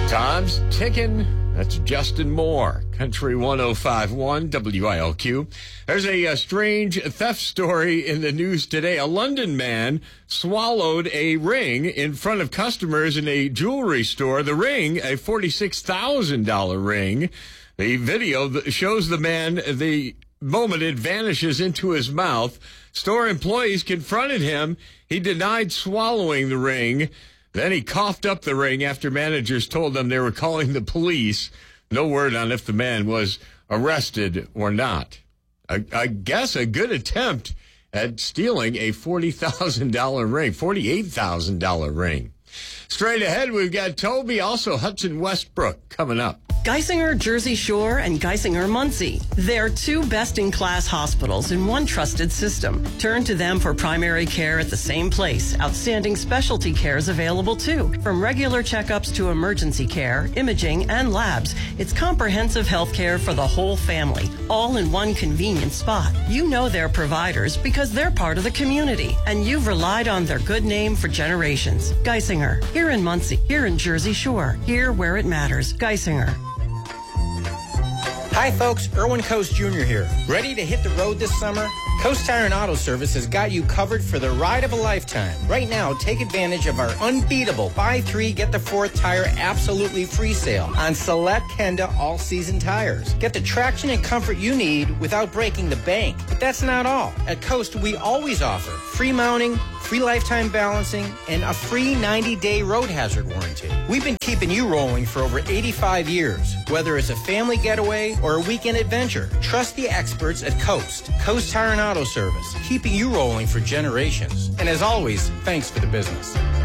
Time's ticking. That's Justin Moore, Country 105.1 WILQ. There's a strange theft story in the news today. A London man swallowed a ring in front of customers in a jewelry store. The ring, a $46,000 ring. The video shows the man the moment it vanishes into his mouth. Store employees confronted him. He denied swallowing the ring. Then he coughed up the ring after managers told them they were calling the police. No word on if the man was arrested or not. I guess a good attempt at stealing a $40,000 ring, $48,000 ring. Straight ahead, we've got Toby, also Hudson Westbrook, coming up. Geisinger Jersey Shore and Geisinger Muncie. They're two best-in-class hospitals in one trusted system. Turn to them for primary care at the same place. Outstanding specialty care is available too. From regular checkups to emergency care, imaging, and labs, it's comprehensive health care for the whole family, all in one convenient spot. You know their providers because they're part of the community, and you've relied on their good name for generations. Geisinger, here in Muncie, here in Jersey Shore, here where it matters. Geisinger. Hi folks, Erwin Coast Jr. here. Ready to hit the road this summer? Coast Tire and Auto Service has got you covered for the ride of a lifetime. Right now, take advantage of our unbeatable buy 3, get the 4th tire absolutely free sale on select Kenda all-season tires. Get the traction and comfort you need without breaking the bank. But that's not all. At Coast, we always offer free mounting, free lifetime balancing, and a free 90-day road hazard warranty. We've been keeping you rolling for over 85 years. Whether it's a family getaway or a weekend adventure, trust the experts at Coast Tire and Auto Service, keeping you rolling for generations. And as always, thanks for the business.